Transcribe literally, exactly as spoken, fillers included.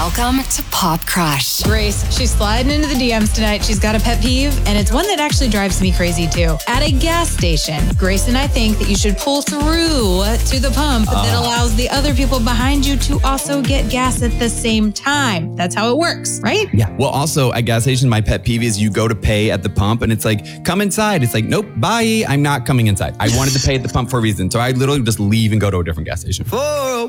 Welcome to Pop Crush. Grace, she's sliding into the D Ms tonight. She's got a pet peeve, and it's one that actually drives me crazy too. At a gas station, Grace and I think that you should pull through to the pump uh. that allows the other people behind you to also get gas at the same time. That's how it works, right? Yeah. Well, also at gas stations, my pet peeve is you go to pay at the pump and it's like, come inside. It's like, nope, bye. I'm not coming inside. I wanted to pay at the pump for a reason. So I literally just leave and go to a different gas station. For